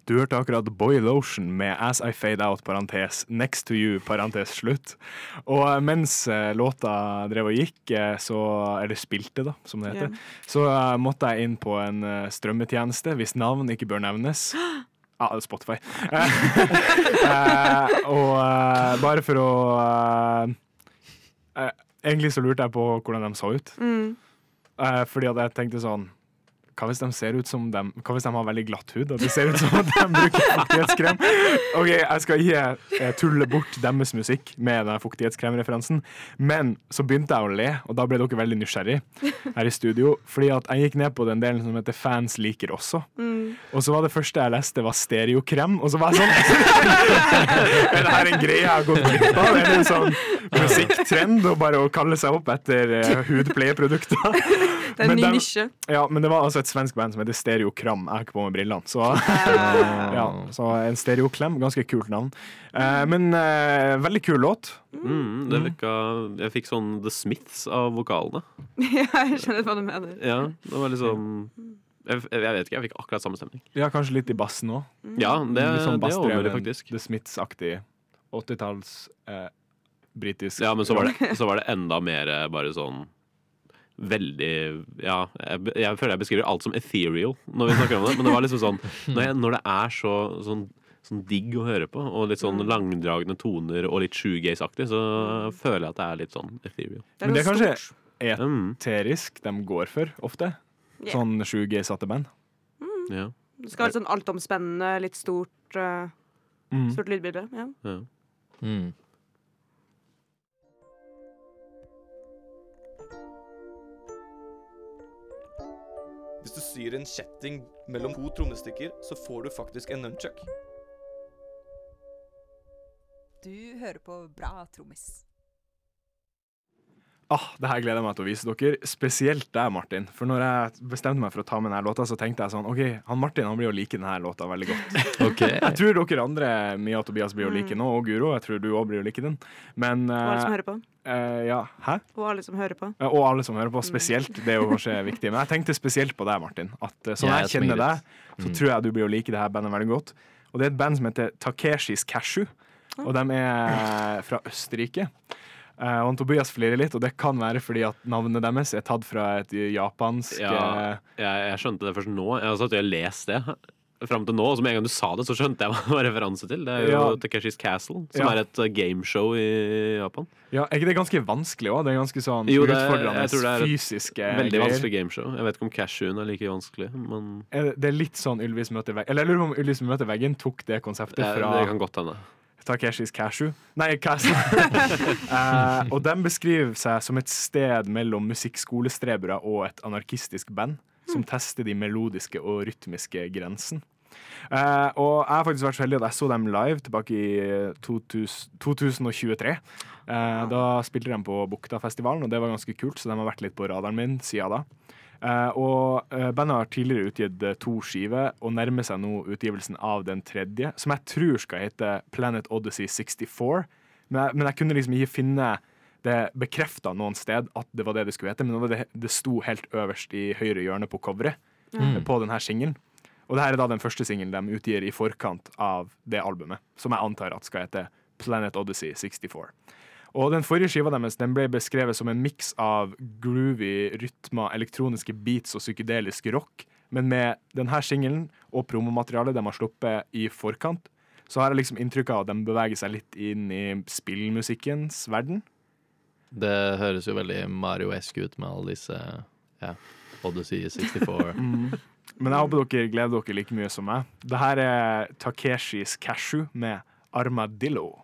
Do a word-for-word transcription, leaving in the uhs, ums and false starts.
Du hørte akkurat Boy Lotion med As I Fade Out, parentes, Next to You, parentes, slutt. Og mens eh, låta drev og gikk, eh, så, eller spilte da, som det heter, Ja. så eh, måtte jeg inn på en eh, strømmetjeneste, hvis navn ikke bør nevnes. Ja, Spotify. Eh, eh, og eh, bare for å... eh, eh, egentlig så lurte jeg på hvordan de så ut. Mm. Eh, fordi at jeg tenkte sånn, hva hvis de ser ut som dem, hva hvis de har veldig glatt hud, og det ser ut som at de bruker fuktighetskrem? Ok, jeg skal ikke eh, tulle bort deres musikk med den fuktighetskremreferansen, men så begynte jeg å le, og da ble dere veldig nysgjerrig her i studio, fordi at jeg gikk ned på den delen som heter Fans liker også. Mm. Og så var det første jeg leste var stereokrem, og så var jeg sånn, er det her en greie jeg har gått glipp av? Er det en sånn musikktrend, og bare å kalle seg opp etter uh, hudpleieprodukter? Det er en ny nisje. Ja, men det var altså et svensk band som heter Stereokram. Jeg har ikke på meg brillene, så, ja, så en stereoklem, ganske kult navn. Uh, men uh, veldig kul låt. Mm, det virka, jeg fikk sånn The Smiths av vokalene. Ja, jeg skjønner hva du mener. Ja, det var liksom jeg, jeg vet ikke, jeg fikk akkurat samme stemning. Ja, kanskje litt i bassen også. Ja, det, Litt sånn det overgår det bassdreven, faktisk. The Smiths-aktig åttitalls eh, britisk. Ja, men så var, det, så var det enda mer bare sånn veldig Ja, jeg, jeg føler jeg beskriver alt som ethereal når vi snakker om det, men det var liksom sånn når, jeg, når det er så sånn, sånn digg å høre på, og litt sånn langdragende toner og litt shoegaze-aktig, så føler jeg at det er litt sånn ethereal. Det er Men det er noe kanskje stort. eterisk de går for ofte. Yeah. Sånn shoegaze-satte band. Ja. Det skal være sånn altomspennende, litt stort, uh, Mm. stort lydbilde. Ja. Ja. Mm. Hvis du syr en kjetting mellom to trommestikker, så får du faktisk en nunchuck. Du hører på Bra Trommis. Ah, det her gleder jeg meg til å vise dere. Spesielt deg, Martin. For når jeg bestemte meg for å ta med denne låta, så tenkte jeg sånn, ok, han Martin han blir å like denne låta veldig godt. Okay. Jeg tror dere andre, Mia og Tobias, blir å like nå, og Guro, jeg tror du også blir å like den. Men, Og alle som eh, hører på. eh, ja, hæ? Og alle som hører på. Ja, og alle som hører på, spesielt. Det er jo kanskje viktig. Men jeg tenkte spesielt på deg, Martin. At eh, sånn Jeg jeg kjenner smiler. deg, så tror jeg du blir å like det her bandet veldig godt. Og det er et band som heter Takeshis Cashew, og de er fra Østerrike. Uh, og Tobias flirer litt, og det kan være fordi at navnet deres er tatt fra et japansk Ja, jeg, jeg skjønte det først nå. Jeg har satt og lest det fram til nå, og så med en gang du sa det, så skjønte jeg hva det var referanse til. Det er jo Ja. Takeshis Castle, som Ja. er et uh, gameshow i Japan. Ja, er ikke det ganske vanskelig også? Det er ganske sånn Jo, det er- utfordrende jeg tror det er et fysiske Veldig greier. vanskelig gameshow. Jeg vet ikke om Cashewen er like vanskelig, men Er det- Det er litt sånn Ylvis møter veggen. Eller jeg lurer på om Ylvis møter veggen tok det konseptet det, fra det kan godt hende. Takeshis Cashew. Nei, Castle. eh, og de beskriver seg som et sted mellom musikkskolestrebere og et anarkistisk band som tester de melodiske og rytmiske grensen. Eh, og jeg har faktisk vært så heldig at jeg så dem live tilbake i to tusen, tjue tjuetre. Eh, da spilte de på Buktafestivalen, og det var ganske kult, så de har vært litt på radaren min siden da. Uh, og uh, bandet har tidligere utgitt uh, to skiver og nærmer seg nå utgivelsen av den tredje, som jeg tror skal hete Planet Odyssey sekstifire, men jeg, men jeg kunne liksom ikke finne det bekreftet noen sted at det var det det skulle hete, men det, det sto helt øverst i høyre hjørne på coveret Mm. på denne singlen. Og det her er da den første singlen de utgir i forkant av det albumet, som jeg antar at skal hete Planet Odyssey sekstifire. Og den forrige skiva deres den ble beskrevet som en miks av groovy rytmer, elektroniske beats og psykedelisk rock. Men med denne singelen og promomaterialet de har sluppet i forkant, så har jeg liksom inntrykk av at de beveger seg litt inn i spillmusikkens verden. Det høres jo veldig Mario-esk ut med alle disse ja, Odyssey sekstifire. Mm. Men jeg håper dere gleder dere like mye som meg. Dette er Takeshis Cashew med Armadillo.